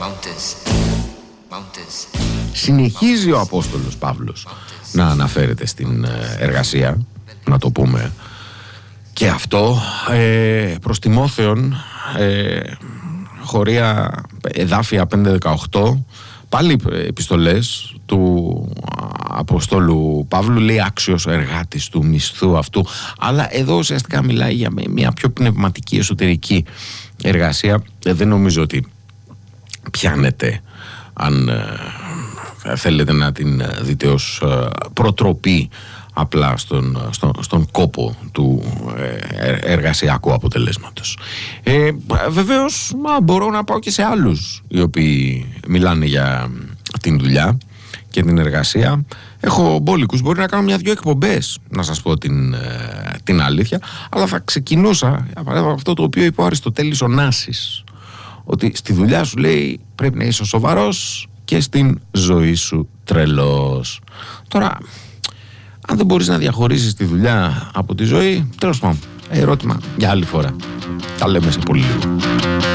Συνεχίζει ο Απόστολος Παύλος να αναφέρεται στην εργασία, να το πούμε και αυτό, προς Τιμόθεον, χωρία εδάφια 5-18, πάλι επιστολές του Αποστόλου Παύλου, λέει άξιος εργάτης του μισθού αυτού, αλλά εδώ ουσιαστικά μιλάει για μια πιο πνευματική εσωτερική εργασία. Δεν νομίζω ότι πιάνεται, αν θέλετε να την δείτε ως προτροπή απλά στον κόπο του εργασιακού αποτελέσματος. Βεβαίως μπορώ να πάω και σε άλλους οι οποίοι μιλάνε για την δουλειά και την εργασία. Έχω μπόλικους, μπορεί να κάνω 1-2 εκπομπές, να σας πω την αλήθεια, αλλά θα ξεκινούσα από αυτό το οποίο είπε ο Αριστοτέλης ο Νάσης, ότι στη δουλειά σου, λέει, πρέπει να είσαι σοβαρός και στην ζωή σου τρελός. Τώρα, αν δεν μπορείς να διαχωρίσεις τη δουλειά από τη ζωή, τέλος πάντων, ερώτημα για άλλη φορά. Τα λέμε σε πολύ λίγο.